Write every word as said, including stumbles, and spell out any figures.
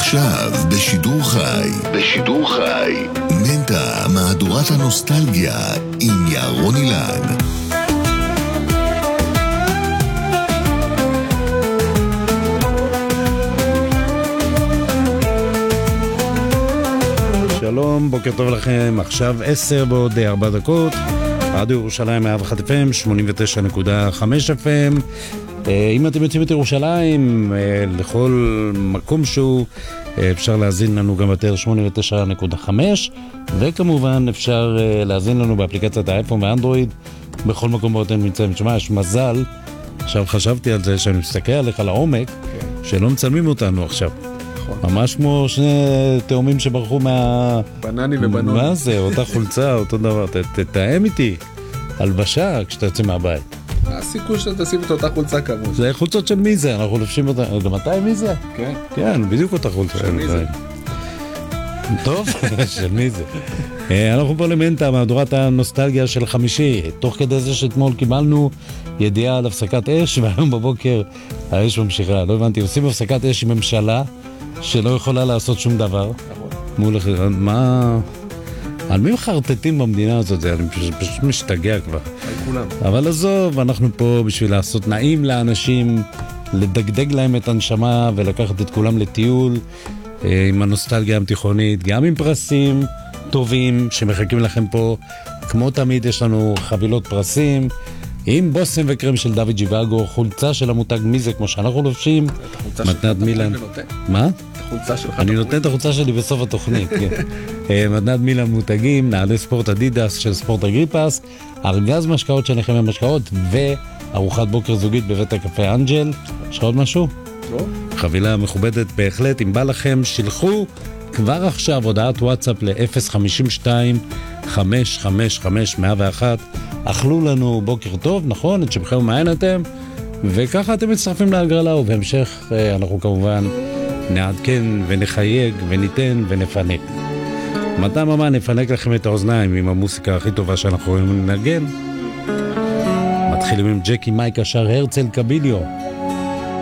עכשיו בשידור חי, בשידור חי, מנטה, מהדורת הנוסטלגיה עם ירון אילן. שלום, בוקר טוב לכם, עכשיו עשר בעוד ארבע דקות, רדיו ירושלים מאה ואחת אף אם, שמונים ותשע נקודה חמש אף אם. אם אתם יוצאים את ירושלים, לכל מקום שהוא, אפשר להזין לנו גם יותר שמונים ותשע נקודה חמש, וכמובן אפשר להזין לנו באפליקציית האייפון ואנדרואיד, בכל מקום בו אתם נמצאים. תשמע, יש מזל, עכשיו חשבתי על זה, שאני מסתכל עליך לעומק, שלא מצלמים אותנו עכשיו. ממש כמו שני תאומים שברחו מה... בנני ובנון. מה זה? אותה חולצה, אותו דבר. תתאם איתי הלבשה כשאתה יוצא מהבית. הסיכוי שאתה תשים את אותה חולצה כמוש. זה חולצות של מי זה? אנחנו לובשים אותה. גם אתה עם מי זה? כן. כן, בדיוק אותה חולצה. של מי זה? טוב, של מי זה? אנחנו פה למנטה, מהדורת הנוסטלגיה של חמישי. תוך כדי זה שאתמול קיבלנו ידיעה על הפסקת אש, והיום בבוקר האש ממשיכה. לא הבנתי, עושים הפסקת אש עם ממשלה שלא יכולה לעשות שום דבר. מול... מה... על מי מחרטטים במדינה הזאת? אני פשוט, פשוט משתגע כבר. על כולם. אבל עזוב, אנחנו פה בשביל לעשות נעים לאנשים, לדגדג להם את הנשמה ולקחת את כולם לטיול עם הנוסטלגיה המתיכונית, גם עם פרסים טובים שמחכים לכם פה. כמו תמיד יש לנו חבילות פרסים עם בושם וקרם של דוד ג'יוואגו, חולצה של המותג מי זה כמו שאנחנו לובשים, מתנת מילן. מה? אני נותן את החולצה שלי בסוף התוכנית. מתנת מילן מותגים, נעלי ספורט אדידס של ספורט אגריפס, ארגז משקאות של נחמיה משקאות וארוחת בוקר זוגית בבית הקפה אנג'ל. יש לך עוד משהו? לא. חבילה מכובדת בהחלט. אם בא לכם, שילחו כבר עכשיו הודעת וואטסאפ ל-אפס חמש שתיים חמש חמש חמש מאה ואחת. אכלו לנו בוקר טוב, נכון? את שמכם ומעין אתם, וככה אתם מצטרפים להגרלה, ובהמשך אנחנו כמובן נעדכן ונחייג וניתן ונפנק. מתי ממה נפנק לכם את האוזניים עם המוסיקה הכי טובה שאנחנו יכולים לנגן. מתחילים עם ג'קי מייק אשר הרצל קביליו.